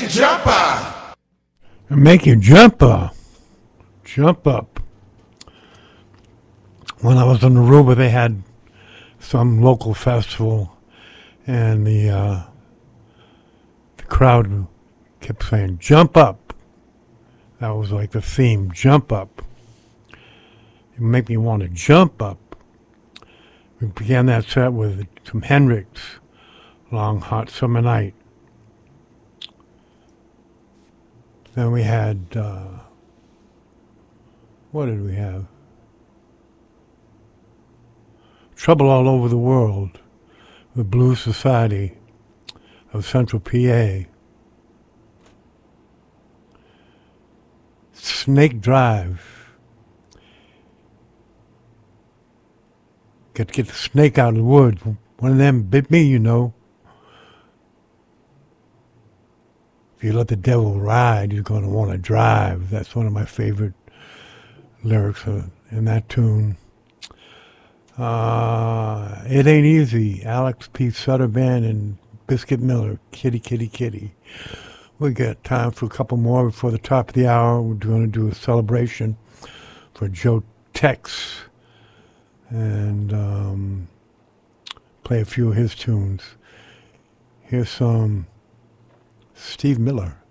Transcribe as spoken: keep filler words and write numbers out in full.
you jump up. Make you jump up. Jump up. When I was in Aruba, they had some local festival, and the uh, the crowd kept saying, jump up. That was like the theme, jump up. It made me want to jump up. We began that set with some Hendrix, Long Hot Summer Night. Then we had, uh, what did we have? Trouble All Over the World, the Blues Society of Central P A. Snake Drive. Got to get the snake out of the woods. One of them bit me, you know. If you let the devil ride, you're going to want to drive. That's one of my favorite lyrics in that tune. Uh, It Ain't Easy, Alex P. Sutter Band and Biscuit Miller, Kitty, Kitty, Kitty. We got time for a couple more before the top of the hour. We're going to do a celebration for Joe Tex and um, play a few of his tunes. Here's some Steve Miller.